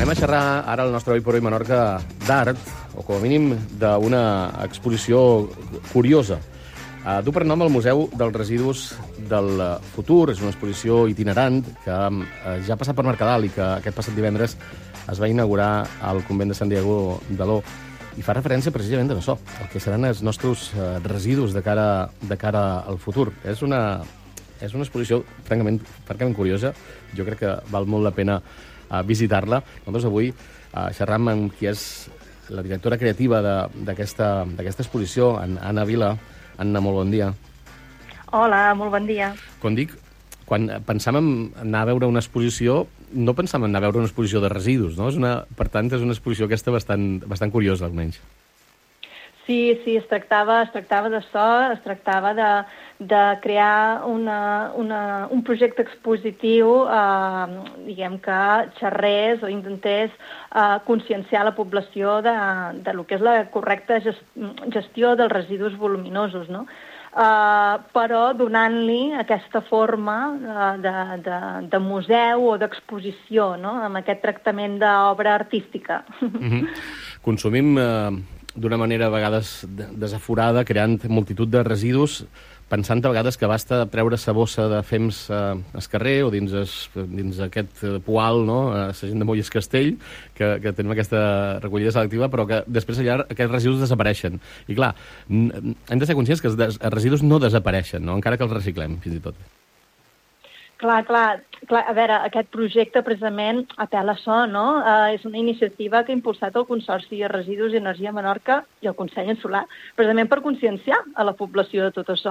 Anem a xerrar ara al nostre Oi per Oi Menorca d'art, o com a mínim d'una exposició curiosa. Du per nom el Museu dels Residus del Futur. És una exposició itinerant que ja ha passat per Mercadal i que aquest passat divendres es va inaugurar al convent de Sant Diego d'Aló. I fa referència precisament a això, el que seran els nostres residus de cara al futur. És una exposició francament curiosa. Jo crec que val molt la pena visitar-la. Nosaltres avui xerram amb qui és la directora creativa d'aquesta exposició, Anna Vila. Anna, molt bon dia. Hola, molt bon dia. Com dic, quan pensàvem en anar a veure una exposició, no pensàvem en anar a veure una exposició de residus, no? Per tant, és una exposició aquesta bastant curiosa, almenys. Sí, es tractava d'això, es tractava de crear un projecte expositiu, diguem que xerrés o intentés conscienciar la població de lo que és la correcta gestió dels residus voluminosos, no? Però donant-li aquesta forma de museu o d'exposició, no? Amb aquest tractament d'obra artística. Consumim d'una manera a vegades desaforada, creant multitud de residus, pensant a vegades que basta treure sa bossa de fems al carrer o dins aquest poal, no? La gent de Molles Castell, que tenim aquesta recollida selectiva, però que després allà aquests residus desapareixen. I clar, hem de ser conscients que els residus no desapareixen, no? Encara que els reciclem, fins i tot. Clar, a veure, aquest projecte precisament apel·la a això, no? És una iniciativa que ha impulsat el Consorci de Residus i Energia Menorca i el Consell Insular, precisament per conscienciar a la població de tot això.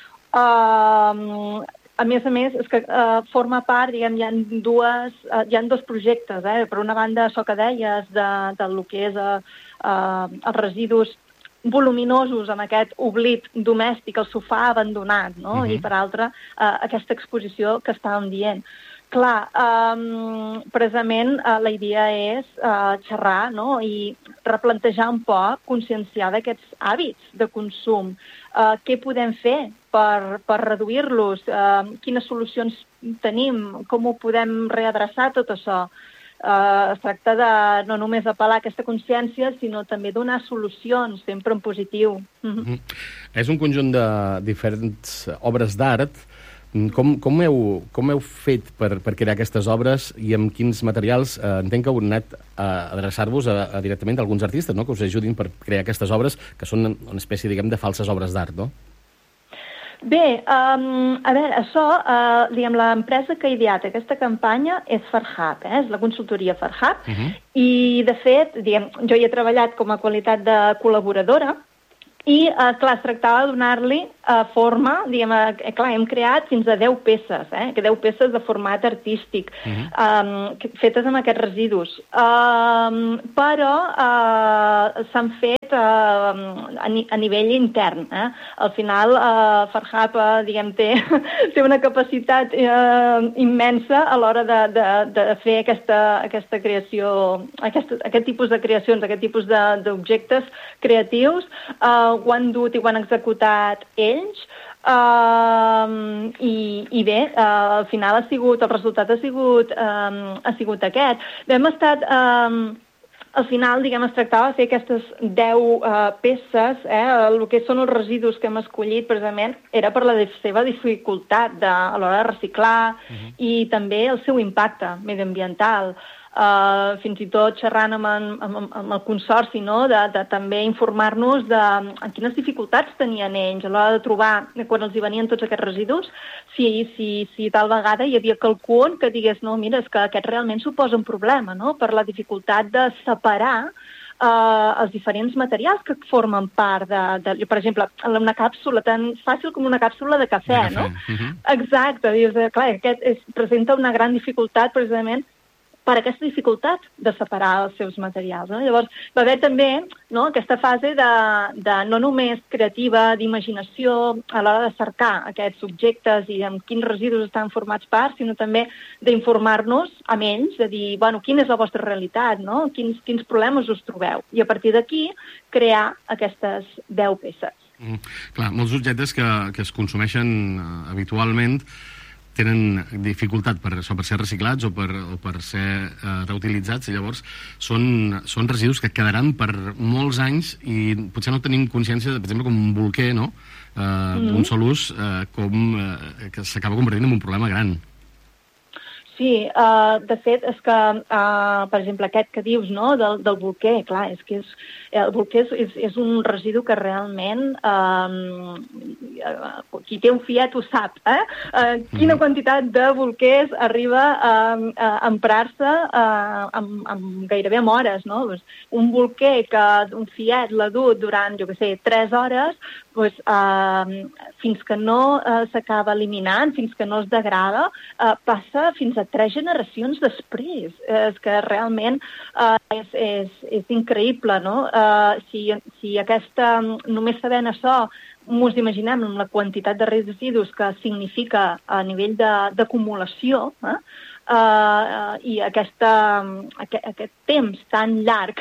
A més, és que forma part, diguem, hi ha dos projectes, per una banda, això que deies, del que és els residus voluminosos amb aquest oblit domèstic, el sofà abandonat, no? I per altra, aquesta exposició que estàvem dient. Clar, precisament la idea és xerrar, no? I replantejar un poc, conscienciar d'aquests hàbits de consum. Què podem fer per reduir-los? Quines solucions tenim? Com ho podem readreçar, tot això? Es tracta de no només apel·lar a aquesta consciència, sinó també donar solucions, sempre en positiu. És un conjunt de diferents obres d'art. Com heu fet per crear aquestes obres i amb quins materials? Entenc que heu anat a adreçar-vos directament a alguns artistes, no? Que us ajudin per crear aquestes obres, que són una espècie, diguem, de falses obres d'art, no? Bé, a veure, això, diguem, l'empresa que ha ideat aquesta campanya és Farhab, és la consultoria Farhab, i, de fet, diguem, jo hi he treballat com a qualitat de col·laboradora i, clar, es tractava de donar-li forma, diguem, clar, hem creat fins a 10 peces, 10 peces de format artístic, fetes amb aquests residus, però s'han fet a nivell intern. Al final, Farhab, diguem, té una capacitat immensa a l'hora de fer aquesta creació, aquest tipus de creacions, aquest tipus d'objectes creatius. Ho han dut i ho han executat ells, i bé, al final el resultat ha sigut aquest. Hem estat, al final, diguem, es tractava de fer aquestes 10 peces, el que són els residus que hem escollit precisament era per la seva dificultat a l'hora de reciclar i també el seu impacte mediambiental. Fins i tot xerrant amb el Consorci, no? de també informar-nos de quines dificultats tenien ells a l'hora de trobar, quan els hi venien tots aquests residus, si tal vegada hi havia quelcun que digués, no, mira, és que aquest realment suposa un problema, no? Per la dificultat de separar els diferents materials que formen part per exemple, una càpsula tan fàcil com una càpsula de cafè, no? Exacte, dius, clar, aquest presenta una gran dificultat precisament per aquesta dificultat de separar els seus materials. No? Llavors, va haver també, no, aquesta fase de no només creativa, d'imaginació a l'hora de cercar aquests objectes i amb quins residus estan formats part, sinó també d'informar-nos amb ells, de dir, bueno, quina és la vostra realitat, no? Quins problemes us trobeu? I a partir d'aquí, crear aquestes 10 peces. Clar, molts objectes que es consumeixen habitualment tenen dificultat per ser reciclats o per ser reutilitzats, i llavors són residus que quedaran per molts anys i potser no tenim consciència, per exemple, com un bolquer, no? D'un sol ús, que s'acaba convertint en un problema gran. Sí, de fet, és que, per exemple, aquest que dius, no?, del bolquer, clar, és que el bolquer és un residu que realment, qui té un fiet ho sap, quina quantitat de bolquers arriba a emprar-se gairebé en hores, no? Un bolquer que un fiet l'ha dut durant, 3 hores, fins que no s'acaba eliminant, fins que no es degrada, passa fins a 3 generacions després. És que realment és increïble, no? Si només sabent això ens imaginem amb la quantitat de residus que significa a nivell d'acumulació, i aquest temps tan llarg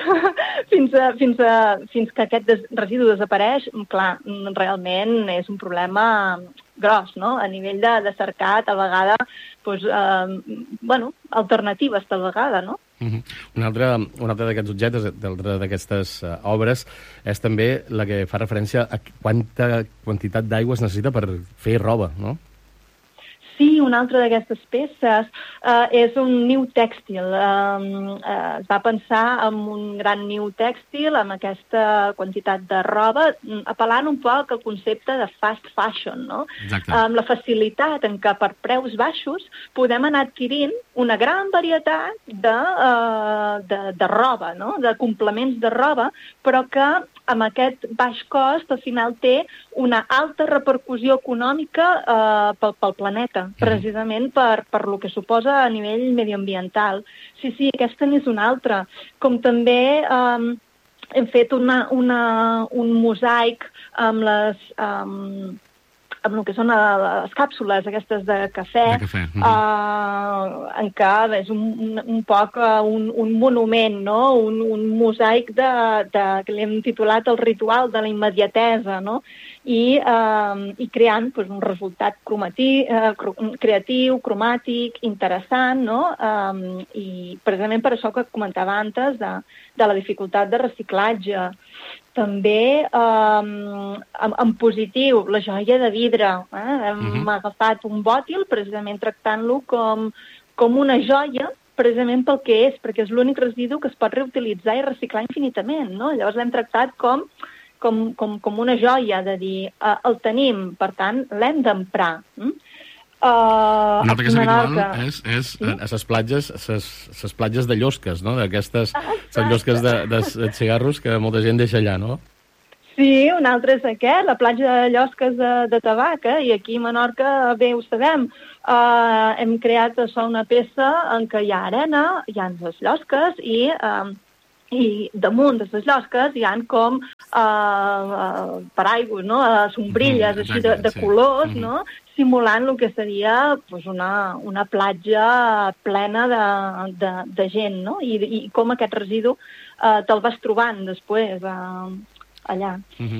fins que aquest residu desapareix, clar, realment és un problema gros, no? A nivell de cercar, tal vegada, alternatives, tal vegada, no? Un altre d'aquests objectes, d'aquestes obres, és també la que fa referència a quanta quantitat d'aigua es necessita per fer roba, no? Sí, una altra d'aquestes peces és un niu tèxtil. Es va pensar en un gran niu tèxtil, amb aquesta quantitat de roba, apel·lant un poc al concepte de fast fashion, no? Exacte. Amb la facilitat en què per preus baixos podem anar adquirint una gran varietat de roba, no?, de complements de roba, però que amb aquest baix cost al final té una alta repercussió econòmica pel planeta, precisament per lo que suposa a nivell mediambiental. Sí, aquesta n'és una altra. Com també hem fet un mosaic amb el que són les càpsules aquestes de cafè, en què és un poc un monument, no? Un mosaic que l'hem titulat el ritual de la immediatesa, no? I creant un resultat creatiu, cromàtic, interessant, no? I precisament per això que comentava antes de la dificultat de reciclatge. També en positiu, la joia de vidre. Hem agafat un bòtil precisament tractant-lo com una joia, precisament pel que és, perquè és l'únic residu que es pot reutilitzar i reciclar infinitament, no? Llavors l'hem tractat com una joia, de dir, el tenim, per tant, l'hem d'emprar. Un altre que és habitual és a les platges de llosques, no? D'aquestes llosques de cigarros que molta gent deixa allà, no? Sí, un altre és aquest, la platja de llosques de tabac, i aquí a Menorca, bé ho sabem, hem creat una peça en què hi ha arena, hi ha les llosques i damunt de les llosques hi ha com paraigües, no? Sombrilles així de colors, no? Simulant el que seria una platja plena de gent, no? I com aquest residu te'l vas trobant després allà.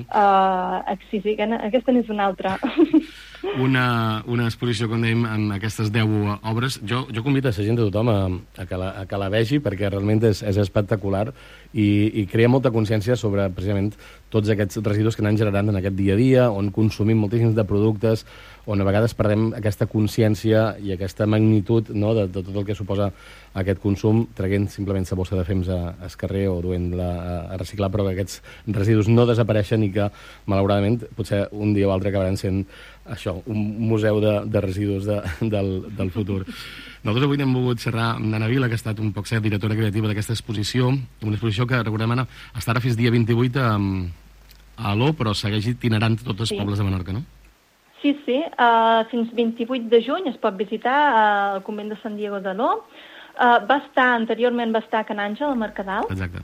Aquesta n'és una altra. Una exposició, com dèiem, amb aquestes 10 obres. Jo convido a la gent, a tothom, a que la vegi, perquè realment és espectacular i crea molta consciència sobre, precisament, tots aquests residus que anem generant en aquest dia a dia, on consumim moltíssims de productes, on a vegades perdem aquesta consciència i aquesta magnitud, no?, de tot el que suposa aquest consum, traient simplement la bossa de fems al carrer o duent-la a reciclar, però que aquests residus no desapareixen i que, malauradament, potser un dia o altre acabaran sent això, un museu de residus del futur. Nosaltres avui hem volgut xerrar amb Anna Vila, que ha estat un poc ser directora creativa d'aquesta exposició, una exposició que, recordem, Anna, estarà fins dia 28 a Aló, però segueix itinerant tots els pobles de Menorca, no? Sí, fins 28 de juny es pot visitar el convent de Sant Diego de Aló. Anteriorment va estar a Can Àngel, al Mercadal. Exacte.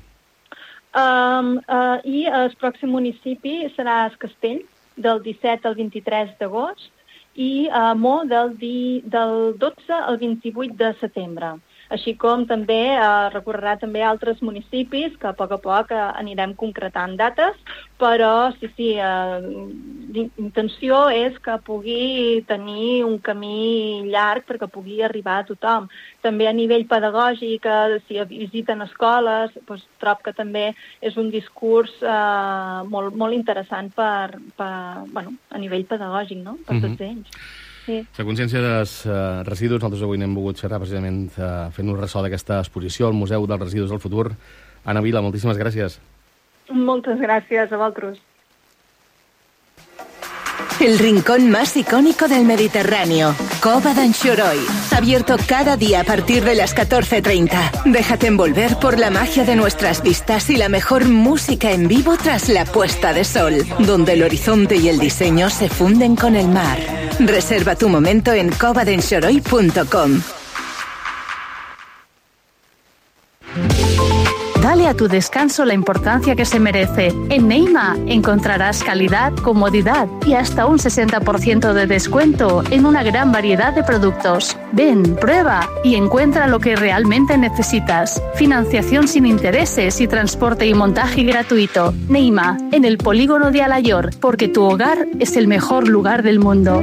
I el pròxim municipi serà el Castell, del 17 al 23 d'agost, i Mo del 12 al 28 de setembre. així com també recorrerà també altres municipis que a poc anirem concretant dates, però sí, l'intenció és que pugui tenir un camí llarg perquè pugui arribar a tothom. També a nivell pedagògic, si visiten escoles, doncs trobo que també és un discurs molt, molt interessant a nivell pedagògic, no? Per tots ells. Sí. La consciència dels residus, nosaltres avui n'hem volgut xerrar precisament fent-nos ressò d'aquesta exposició al Museu dels Residus del Futur. Anna Vila, moltíssimes gràcies. Moltes gràcies a vosaltres. El rincón más icónico del Mediterráneo, Cova d'Anxoroi. Abierto cada día a partir de las 14:30. Déjate envolver por la magia de nuestras vistas y la mejor música en vivo tras la puesta de sol, donde el horizonte y el diseño se funden con el mar. Reserva tu momento en covadenxoroi.com. Dale a tu descanso la importancia que se merece. En Neima encontrarás calidad, comodidad y hasta un 60% de descuento en una gran variedad de productos. Ven, prueba y encuentra lo que realmente necesitas. Financiación sin intereses y transporte y montaje gratuito. Neima, en el polígono de Alayor, porque tu hogar es el mejor lugar del mundo.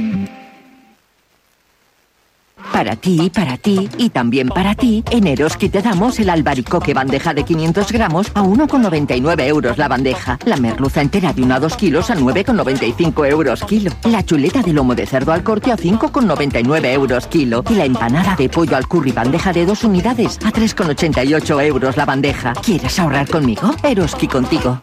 Para ti y también para ti, en Eroski te damos el albaricoque bandeja de 500 gramos a 1,99 euros la bandeja. La merluza entera de 1 a 2 kilos a 9,95 euros kilo. La chuleta de lomo de cerdo al corte a 5,99 euros kilo. Y la empanada de pollo al curry bandeja de 2 unidades a 3,88 euros la bandeja. ¿Quieres ahorrar conmigo? Eroski contigo.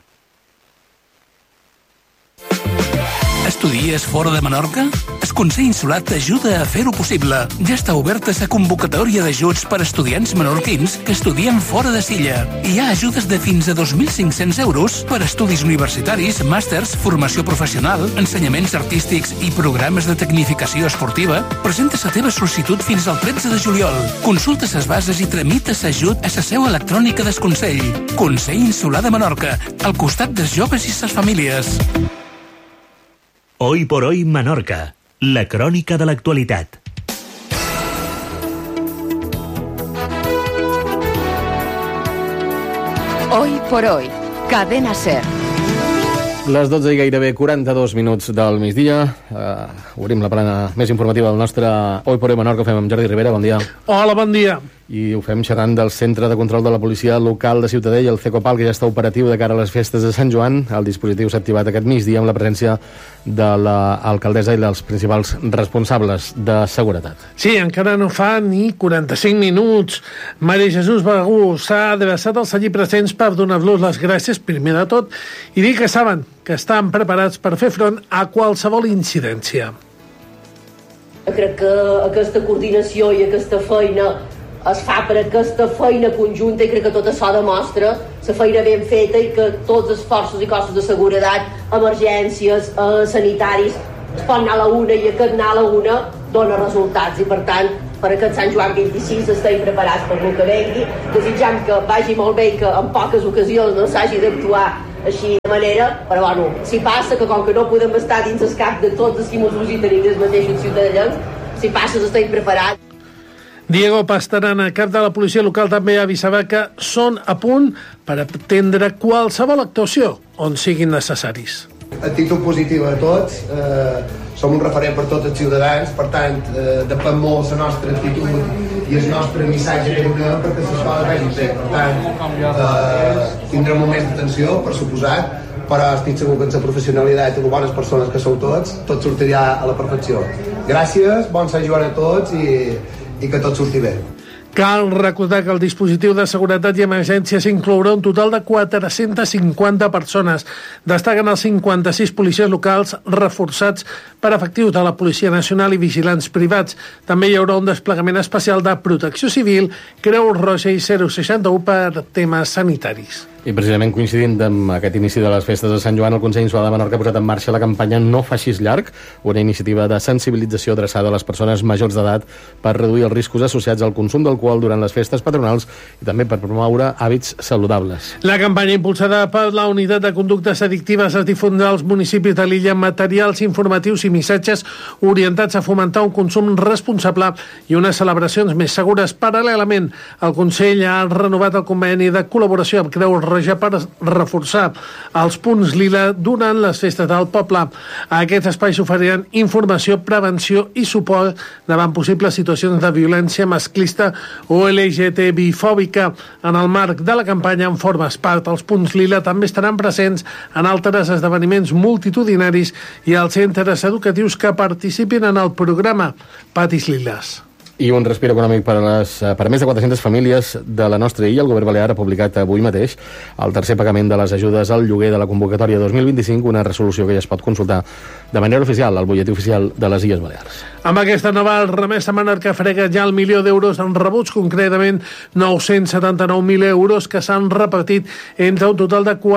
Estudies fora de Menorca? El Consell Insular t'ajuda a fer-ho possible. Ja està oberta la convocatòria d'ajuts per a estudiants menorquins que estudien fora de Silla. Hi ha ajudes de fins a 2.500 euros per a estudis universitaris, màsters, formació professional, ensenyaments artístics i programes de tecnificació esportiva. Presenta la teva sol·licitud fins al 13 de juliol. Consulta les bases i tramita l'ajut a la seu electrònica del Consell. Consell Insular de Menorca, al costat dels joves i les famílies. Hoy por hoy Menorca, la crònica de l'actualitat. Hoy por hoy, Cadena SER. Les 12 i gairebé 42 minuts del migdia. Obrim la plana més informativa del nostre Hoy por Hoy Menorca. Ho fem amb Jordi Rivera, bon dia. Hola, bon dia. I ho fem xerrant del Centre de Control de la Policia Local de Ciutadella, el CECOPAL, que ja està operatiu de cara a les festes de Sant Joan. El dispositiu s'ha activat aquest migdia amb la presència de l'alcaldessa i dels principals responsables de seguretat. Sí, encara no fa ni 45 minuts. Maria Jesús Bagú s'ha adreçat als allí presents per donar-los les gràcies, primer de tot, i dir que saben que estan preparats per fer front a qualsevol incidència. Crec que aquesta coordinació i aquesta feina es fa per aquesta feina conjunta i crec que tot això demostra la feina ben feta i que tots els forços i cossos de seguretat, emergències, sanitaris, es pot anar a la una i aquest anar a la una dona resultats i per tant per aquest Sant Joan 26 estem preparats per el que vengui, desitjam que vagi molt bé i que en poques ocasions no s'hagi d'actuar així de manera, però bueno, si passa que com que no podem estar dins el cap de tots els que ens visiten i dels mateixos ciutadans, si passa estem preparats. Diego Pastarana, cap de la policia local, també avisava que són a punt per atendre qualsevol actuació on siguin necessaris. Actitud positiva a tots, som un referent per tots els ciutadans, per tant, depèn molt la nostra actitud i el nostre missatge que donem perquè les coses vagin bé. Per tant, tindrem moments d'atenció, per suposat, però estic segur que amb la professionalitat i les bones persones que sou tots, tot sortirà a la perfecció. Gràcies, bon Sant Joan a tots i que tot surti bé. Cal recordar que el dispositiu de seguretat i emergències inclourà un total de 450 persones. Destaquen els 56 policies locals reforçats per efectius de la Policia Nacional i vigilants privats. També hi haurà un desplegament especial de Protecció Civil, Creu Roja i 061 per temes sanitaris. I precisament coincidint amb aquest inici de les festes de Sant Joan, el Consell Insular de Menorca ha posat en marxa la campanya No facis llarg, una iniciativa de sensibilització adreçada a les persones majors d'edat per reduir els riscos associats al consum d'alcohol durant les festes patronals i també per promoure hàbits saludables. La campanya impulsada per la Unitat de Conductes Addictives es difondrà als municipis de l'illa amb materials informatius i missatges orientats a fomentar un consum responsable i unes celebracions més segures. Paral·lelament, el Consell ha renovat el conveni de col·laboració amb Creu Roja per reforçar els punts lila durant les festes del poble. A aquests espais s'oferiran informació, prevenció i suport davant possibles situacions de violència masclista o LGTBI-fòbica. En el marc de la campanya En formes part, els punts lila també estaran presents en altres esdeveniments multitudinaris i als centres educatius que participin en el programa Patis Liles. I un respir econòmic per a més de 400 famílies de la nostra illa. El govern balear ha publicat avui mateix el tercer pagament de les ajudes al lloguer de la convocatòria 2025, una resolució que ja es pot consultar de manera oficial al butlletí oficial de les Illes Balears. Amb aquesta nova remesa, Menorca frega ja el 1.000.000 d'euros en rebuts, concretament 979.000 euros que s'han repartit entre un total de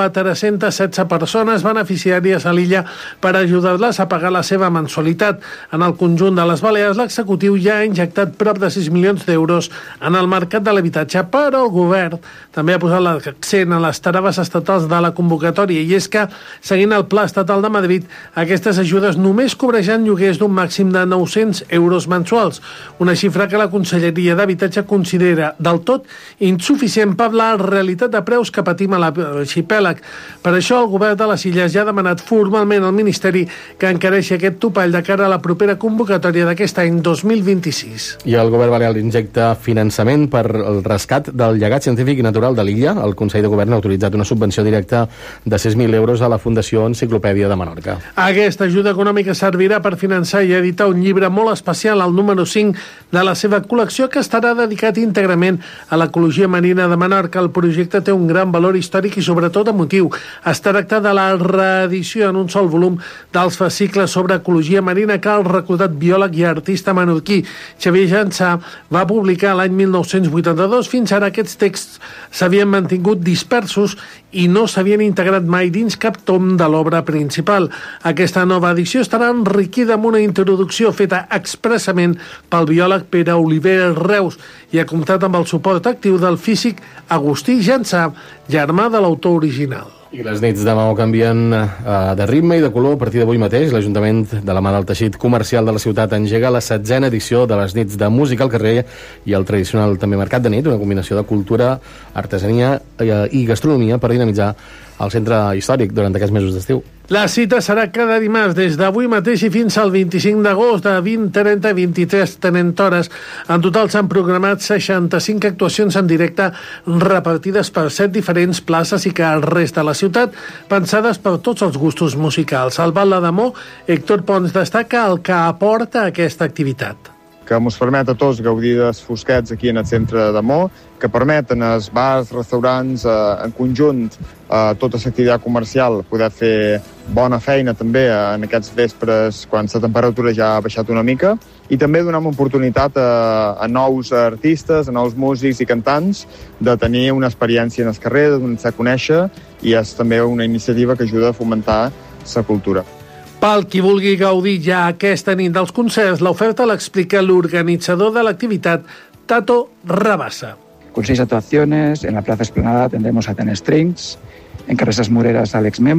416 persones beneficiàries a l'illa per ajudar-les a pagar la seva mensualitat. En el conjunt de les Balears, l'executiu ja ha injectat prop de 6 milions d'euros en el mercat de l'habitatge, però el govern també ha posat l'accent en les traves estatals de la convocatòria, i és que, seguint el Pla Estatal de Madrid, aquestes ajudes només cobreixen lloguers d'un màxim de 900 euros mensuals, una xifra que la Conselleria d'Habitatge considera del tot insuficient per la realitat de preus que patim a l'arxipèlag. Per això, el govern de les Illes ja ha demanat formalment al Ministeri que encareixi aquest topall de cara a la propera convocatòria d'aquest any 2026. I el govern balear injecta finançament per al rescat del llegat científic i natural de l'illa. El Consell de Govern ha autoritzat una subvenció directa de 6.000 euros a la Fundació Enciclopèdia de Menorca. Aquesta ajuda econòmica servirà per finançar i editar un llibre molt especial, el número 5 de la seva col·lecció, que estarà dedicat íntegrament a l'ecologia marina de Menorca. El projecte té un gran valor històric i sobretot emotiu. Es tracta de la reedició en un sol volum dels fascicles sobre ecologia marina que el recordat biòleg i artista menorquí Xavier Jançà va publicar l'any 1982. Fins ara aquests texts s'havien mantingut dispersos i no s'havien integrat mai dins cap tom de l'obra principal. Aquesta nova edició estarà enriquida amb una introducció feta expressament pel biòleg Pere Oliver Reus i ha comptat amb el suport actiu del físic Agustí Jançà, germà de l'autor original. I les nits de Maó canvien de ritme i de color a partir d'avui mateix. L'Ajuntament, de la mà del teixit comercial de la ciutat, engega la 7a edició de les nits de música al carrer i el tradicional també mercat de nit, una combinació de cultura, artesania i gastronomia per dinamitzar al centre històric durant aquests mesos d'estiu. La cita serà cada dimarts des d'avui mateix i fins al 25 d'agost de 20:30 a 23:30 hores. En total s'han programat 65 actuacions en directe repartides per 7 diferents places i carrers de la ciutat, pensades per tots els gustos musicals. Al Batlle de Maó, Héctor Pons destaca el que aporta aquesta activitat. Que ens permet a tots gaudir dels fosquets aquí en el centre de Maó, que permeten als bars, restaurants, en conjunt, tota l'activitat comercial, poder fer bona feina també en aquests vespres quan la temperatura ja ha baixat una mica, i també donem oportunitat a nous artistes, a nous músics i cantants de tenir una experiència en el carrer, de donar-se a conèixer, i és també una iniciativa que ajuda a fomentar la cultura. Pel qui vulgui gaudir ja aquesta nit dels concerts, l'oferta l'explica l'organitzador de l'activitat, Tato Rabassa. Con 6 actuaciones, en la Plaza Esplanada tendremos a Ten Strings, en Carreras Moreras Alex Memo,